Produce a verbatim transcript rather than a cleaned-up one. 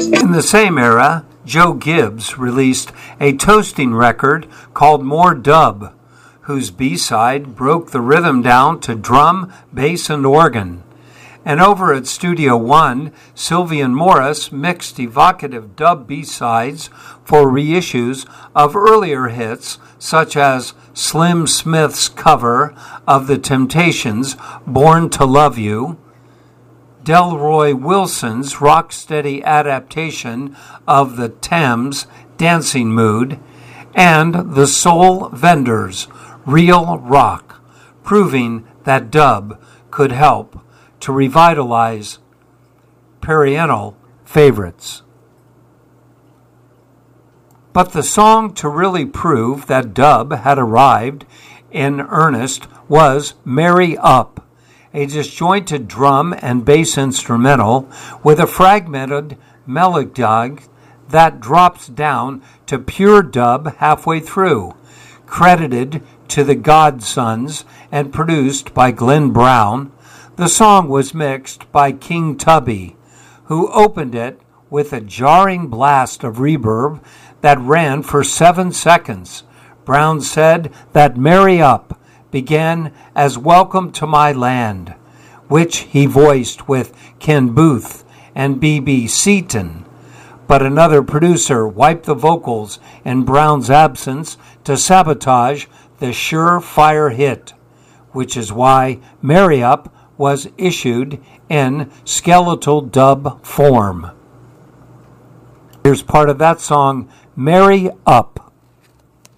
In the same era, Joe Gibbs released a toasting record called More Dub, whose B-side broke the rhythm down to drum, bass, and organ. And over at Studio One, Sylvian Morris mixed evocative dub B-sides for reissues of earlier hits such as Slim Smith's cover of The Temptations' Born to Love You, Delroy Wilson's rock-steady adaptation of the Thames' Dancing Mood, and the Soul Vendors' Real Rock, proving that dub could help to revitalize perennial favorites. But the song to really prove that dub had arrived in earnest was Marry Up, a disjointed drum and bass instrumental with a fragmented melody that drops down to pure dub halfway through, credited to the Godsons and produced by Glenn Brown. The song was mixed by King Tubby, who opened it with a jarring blast of reverb that ran for seven seconds. Brown said that Marry Up began as Welcome to My Land, which he voiced with Ken Booth and B B Seaton. But another producer wiped the vocals in Brown's absence to sabotage the surefire hit, which is why Marry Up was issued in skeletal dub form. Here's part of that song, Marry Up.